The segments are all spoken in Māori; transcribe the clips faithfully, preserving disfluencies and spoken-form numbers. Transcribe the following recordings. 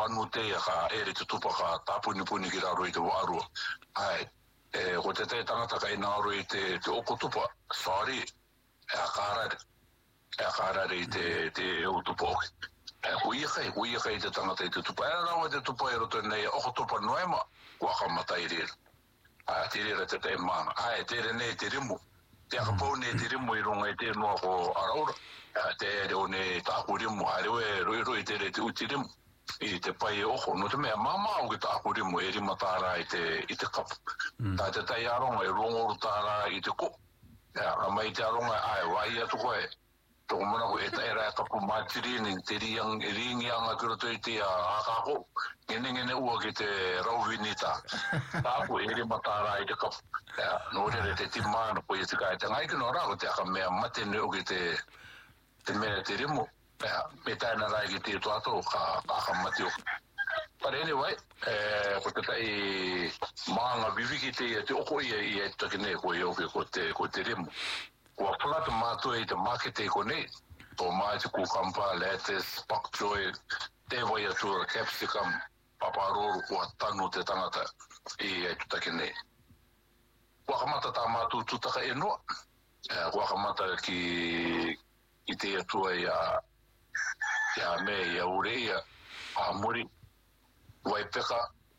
anu te ka ere te tupa ka tapuni puni ki raro i te warua. Ai, e, ko te te tangata ka ina aro i te, te oko tupa, sorry, e a kārare, e a kārare i te, te eu tupa oki. E hui kai, hui kai te tangata i te tupa. E rawa te tupa e roto nei, oko tupa noema, kua ka mata i rira. Ai, te rira te te mana. Ai, te re nei te rimu. Te aka pau nei te rimu i runga i te noa ko araura. Ai, te ere o nei tāku rimu, ai rewe roi roi te re te uti rimu. I te pai e oko, no te mea mama o ki tāku rimu e rima tāra i te, i te kapu. Mm. Tā te tai aronga e rongoru tāra i te ko. Ia, ka mai te aronga, ai, wai atu koe. Toko mana ko e tai rai kapu mātirini, te riang, e ringi anga kura toi te a ākako. Ngene ngene ua ki te rauwinita. Tāku e rima tāra i te kapu. Ia, no re te timana ko i te kai. Te ngai kino rako te aka mea matene o ki te, te mea te rimu. Ia, me taina rai ki te tuato, ka aka mati o. But anyway, eh, ko te tai maanga viviki te ia te oko ia ia te takine ko i oke ko te, ko te rimu. Kua whanata mātua i te makete ko nei, tō mai te kukampa, lettuce, pak choy, te vai atura, capsicum, paparoru, kua tanu te tangata i ai tutake nei. Kua kamata tā mātua tutaka e noa, kua kamata ki, ki te atua i a, i a me, i a ureia, a muri, wai peka,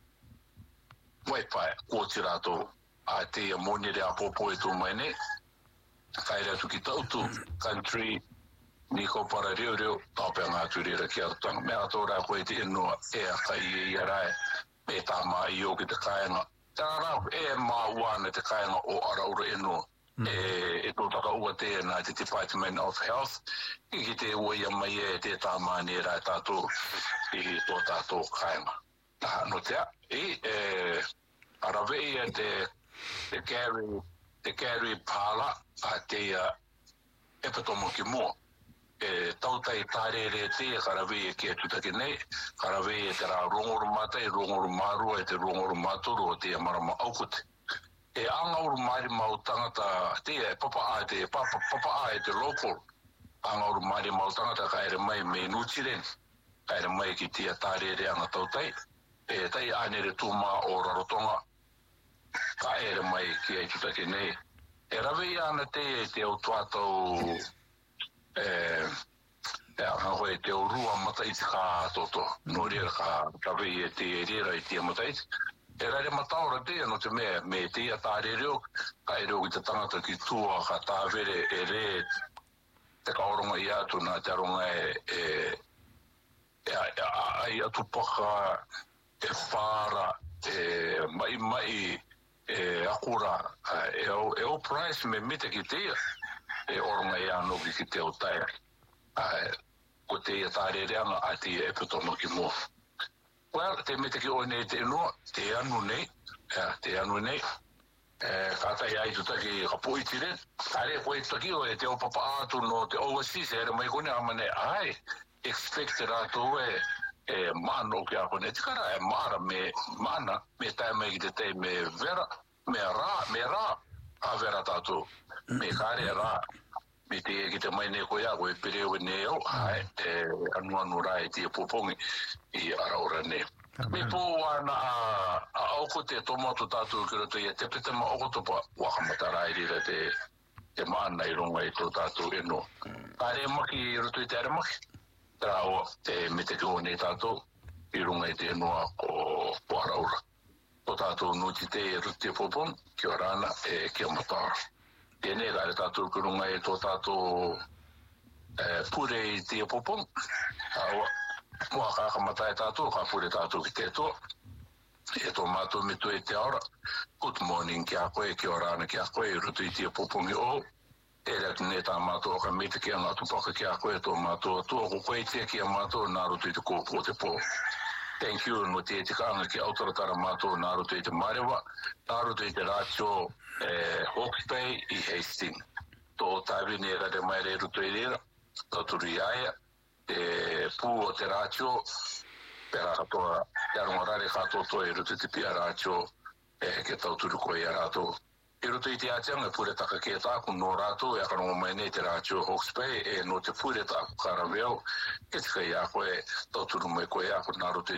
wai pae, kua tirato, a te ia moni rea popo e tō mai nei, kai ratu ki tautu, country, niko para reo reo, tāpea ngā turira ki atutanga. Mea tōra koe te inua, e a kai e i arae, me tā mā i o ki te kāinga. Tēnā rau, e mā uana te kāinga o araura inua. Mm. E, e tō taka ua tēnā te Department of Health, i ki te ua ia mai e te tā mā ni rai tātou, i tō tātou kāinga. Tā no tea, i e, arawe i e te, te Gary, te Gary Pala, a te uh, epatomo ki mua. E tautai tārere te e karawe e kia tutake nei, karawe e te rā rongoru matai, rongoru marua e te rongoru matoro o te marama aukote. E angauru maari mau tangata te e papa a te papa, papa a e te local. Angauru maari mau tangata ka ere mai me nuchiren, ka ere mai ki tia tārere anga tautai. E tai anere tūma o Rarotonga, ka ere mai ki e tutake nei. E rawe i ana te e te au tuatau e e anga hoi te au rua mataiti ka toto. Nori e ka rawe i e te e rera i te mataiti. E rare mataura te no te mea, me te ia tāre reo, ka e reo ki te tangata ki tua ka tāwere e re te kaoronga i atu nā te aronga e e e ai atu paka e whāra e mai mai e akura e o e o price me mite ki te e oronga e ano ki te o taia ko te ia tāre reanga a te e petono ki mua. Well, te mite ki o nei te inua, te anu nei, te anu nei, kātai ai tutaki ka pui tire, tare koe tutaki o e te o papa atu no te overseas, ere mai kone amane, ai, expected atu e e mana o ki a kone tikara, e mara me mana, me tae mai ki te te me vera, me rā, me rā, a vera tātou, me kāre rā, me te e ki te mai ne koe a koe pereo e ne au, ai, e anu anu rā e te popongi i araura ne. Me pō ana a auko te tomato tātou ki roto i a te pete ma okotopa, wakamata rā i rira te te maana i ronga i tō tātou eno. Kāre maki i roto i te are maki, tera o te mete ki o nei tātou i runga i te enoa ko araura. Tō tātou nuti te e ruti e popon, ki o rana e ki o matara. Tēnei rāre tātou ki runga i tō tātou e, pure i te e popon. Awa, mua ka kamatai tātou, ka pure tātou ki te toa. E tō mātou mitu e te aura. Good morning ki a koe, ki o rana ki a koe, i ruti i te e popon i o. E ratu ne tā mātou ka mete ki a ngā tupaka ki a koe tō mātou atua ko koe tia ki a mātou nā rutu i te kōpō te pō. Thank you no te te kāanga ki autaratara mātou nā rutu i te Marewa, nā rutu i te rātio eh, Hawke's Bay i Hastings. Tō tāwini e rare mai re rutu i rera, tō turu i aia, e pū o te rātio, pera katoa, te aronga rare katoa i rutu te pia rātio, e ke tau turu koe i a rātou. I roto i te atianga pure taka ke tāku no rātou e akarongo mai nei te rātio Hawke's Bay e no te pure tāku karaweo ke tika i a koe tauturu mai koe a ko nā roto i